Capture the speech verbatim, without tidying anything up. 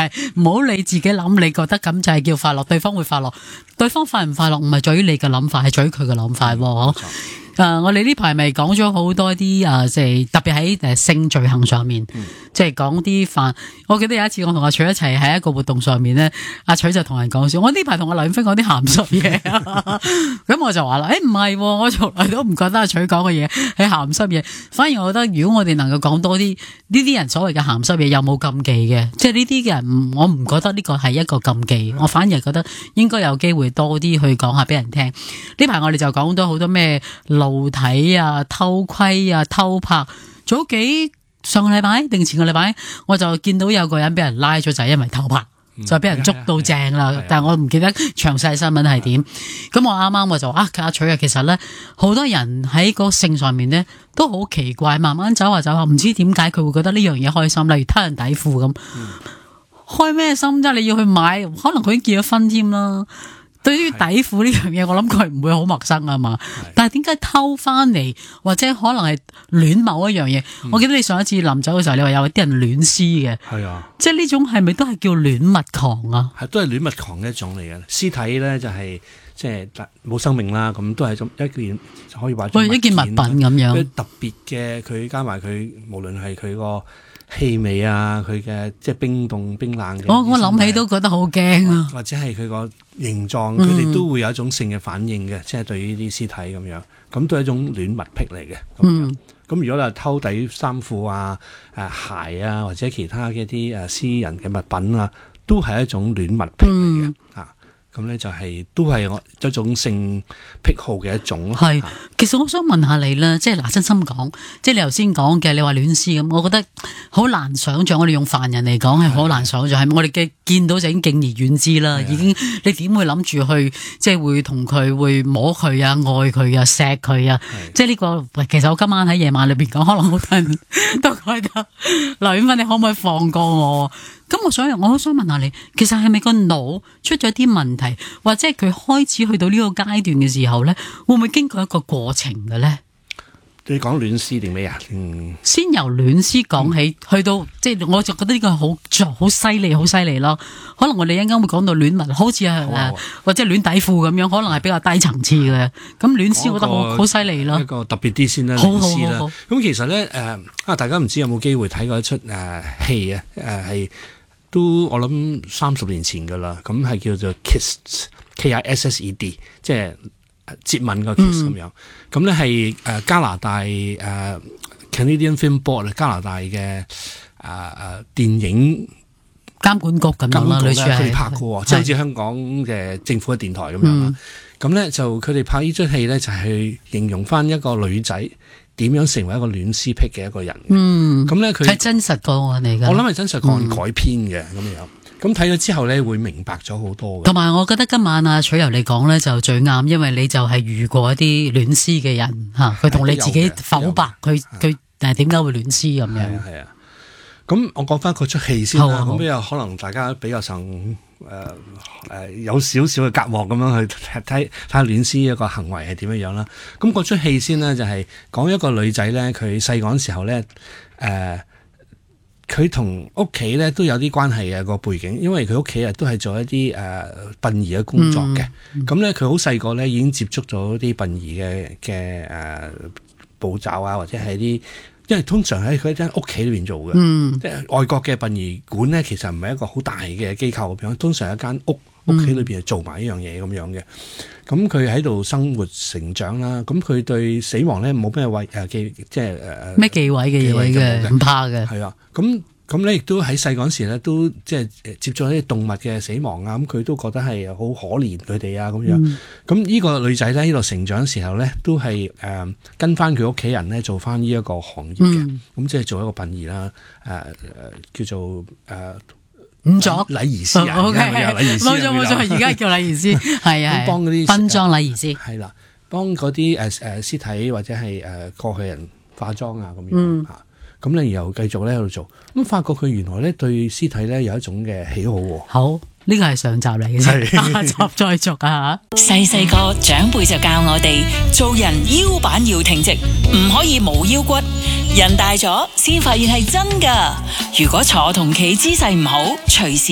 係唔好你自己諗，你覺得咁就係叫快樂，對方會快樂，對方快唔快樂唔係在於你嘅諗法，係在於佢嘅諗法喎。誒、呃，我哋呢排咪講咗好多啲誒，即、呃、係特別喺誒性罪行上面，即係講啲犯。我記得有一次我同阿徐一齊喺一個活動上面咧，阿徐就同人講笑，我呢排同阿劉遠芬講啲鹹濕嘢，咁我就話啦，誒唔係，我從來都唔覺得阿徐講嘅嘢係鹹濕嘢，反而我覺得如果我哋能夠講多啲呢啲人所謂嘅鹹濕嘢，有冇禁忌嘅，即係呢啲嘅人，我唔覺得呢個係一個禁忌，我反而覺得應該有機會多啲去講下俾人聽。呢排我哋就講咗好多咩露體啊、偷窺啊、偷拍。早幾上個禮拜定前個禮拜，我就見到有個人俾人拉咗，就係因為偷拍，嗯、就俾人捉到正啦。嗯、但係我唔記得詳細新聞係點。咁、嗯、我啱啱我就啊，阿徐啊，其實咧好多人喺個性上面咧都好奇怪，慢慢走下走下，唔知點解佢會覺得呢樣嘢開心，例如偷人底褲咁，嗯、開咩心啫？你要去買，可能佢已經結咗婚添啦。對於底褲呢樣嘢，我諗佢唔會好陌生啊嘛。但係點解偷翻嚟，或者可能係戀某一樣嘢？嗯、我記得你上一次臨走嘅時候，你話有啲人戀屍嘅，係啊，即係呢種係咪都係叫戀物狂啊？係都係戀物狂嘅一種嚟嘅。屍體咧就係即係冇生命啦，咁都係一一件可以話喂一件物品咁樣。特別嘅佢加埋佢，無論係佢個氣味啊，佢嘅即係冰凍冰冷嘅。我我諗起都覺得好驚啊！或者係佢個形狀，佢哋、嗯、都會有一種性嘅反應嘅，即係對於啲屍體咁樣，咁都係一種戀物癖嚟嘅。嗯，咁如果你偷底衫褲啊、誒鞋啊，或者其他嘅啲誒私人嘅物品啊，都係一種戀物癖嚟嘅。嗯啊咁咧就係、是、都係我一種性癖好嘅一種咯。係，其實我想問下你啦，即係嗱，真心講，即係你頭先講嘅，你話戀屍咁，我覺得好難想像。我哋用凡人嚟講係好難想像，係咪？我哋嘅見到就已經敬而遠之啦，已經你點會諗住去即係會同佢會摸佢啊、愛佢啊、錫佢啊？即係呢個，其實我今晚喺夜晚裏邊講，可能好多人都覺得劉遠芬，你可唔可以放過我？咁我想，我都想問下你，其實係咪個腦出咗啲問題，或者佢開始去到呢個階段嘅時候咧，會唔會經過一個過程嘅咧？你講戀屍定咩啊？嗯，先由戀屍講起，嗯、去到即係我就覺得呢個好好犀利，好犀利咯。可能我哋一陣間會講到戀物，好似係誒或者戀底褲咁樣，可能係比較低層次嘅。咁戀屍我覺得好好犀利咯。一個特別啲先啦，戀屍啦。咁其實咧誒啊，大家唔知有冇機會睇過一出誒、呃、戲啊？誒、呃、係。都我諗三十年前噶啦，咁係叫做 Kiss K I S S E D， 即係接吻個 kiss 咁樣。咁咧係誒加拿大誒、呃、Canadian Film Board 加拿大嘅誒誒電影監管局咁樣啦，佢哋拍過，即係好似香港嘅政府嘅電台咁樣啦。咁咧、嗯、就佢哋拍呢出戲咧，就係去形容翻一個女仔點樣成為一個戀屍癖嘅一個人。嗯，咁咧佢係真實個案嚟㗎。我諗係真實個案改編嘅咁樣。咁睇咗之後咧，會明白咗好多嘅。同埋我覺得今晚啊，取由你講咧就最啱，因為你就係遇過一啲戀屍嘅人嚇，佢同你自己剖白佢佢誒點解會戀屍咁樣。係啊係啊。咁我講翻嗰出戲先啦。咁又可能大家比較上誒誒有少少嘅隔膜咁樣去睇睇下戀屍一個行為係點樣樣啦。咁嗰出戲先呢，就係講一個女仔咧，佢細個嗰時候咧誒，佢同屋企咧都有啲關係嘅個背景，因為佢屋企啊都係做一啲誒殯儀嘅工作嘅。咁咧佢好細個咧已經接觸咗啲殯儀嘅嘅誒步驟啊，或者係啲。因為通常喺佢一間屋企裏邊做嘅，嗯、即係外國嘅殯儀館咧，其實唔係一個好大嘅機構咁樣，通常一間屋屋企裏邊係做埋呢樣嘢咁樣嘅。咁佢喺度生活成長啦，咁佢對死亡咧冇咩畏誒忌，即係誒咩忌諱嘅嘢嘅，唔怕嘅。係啊，咁咁咧亦都喺細嗰時咧，都即係接觸一啲動物嘅死亡啊，咁佢都覺得係好可憐佢哋啊咁樣。咁呢、嗯、個女仔咧，呢度成長嘅時候咧，都係誒、呃、跟翻佢屋企人咧做翻呢一個行業嘅，咁、嗯、即係做一個殯儀啦，誒、呃、誒叫做誒。呃五座禮儀師啊，冇錯冇錯，而家叫禮儀師，係啊，幫嗰啲殯葬禮儀師，係啦，幫嗰啲誒誒屍體或者係誒過去人化妝啊咁樣吓，咁咧然後繼續咧喺度做，咁發覺佢原來咧對屍體咧有一種嘅喜好。好，呢個係上集嚟嘅，下集再續啊吓。細細個長輩就教我哋做人腰板要挺直，唔可以冇腰骨。人大咗先發現係真㗎，如果坐同企姿勢唔好，隨時